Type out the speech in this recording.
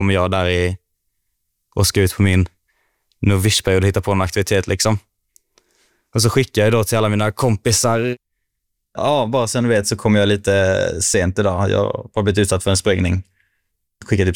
kommer jag där och ska ut på min novishperiod och hitta på en aktivitet liksom. Och så skickar jag då till alla mina kompisar. Ja, bara sen du vet så kommer jag lite sent idag. Jag har blivit utsatt för en sprängning. Skickar typ